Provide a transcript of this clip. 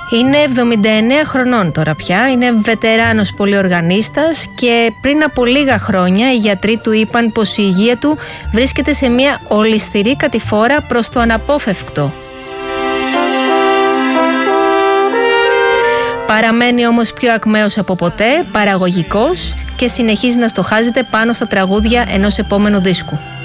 Είναι 79 χρονών τώρα πια, είναι βετεράνος πολυοργανίστας και πριν από λίγα χρόνια οι γιατροί του είπαν πως η υγεία του βρίσκεται σε μια ολισθηρή κατηφόρα προς το αναπόφευκτο. Παραμένει όμως πιο ακμαίος από ποτέ, παραγωγικός και συνεχίζει να στοχάζεται πάνω στα τραγούδια ενός επόμενου δίσκου.